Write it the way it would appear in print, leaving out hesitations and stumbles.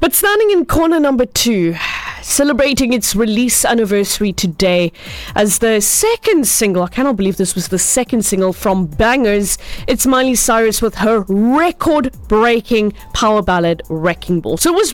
But standing in corner number 2, celebrating its release anniversary today as the second single, I cannot believe this was the second single from Bangers, it's Miley Cyrus with her record-breaking power ballad Wrecking Ball. So it was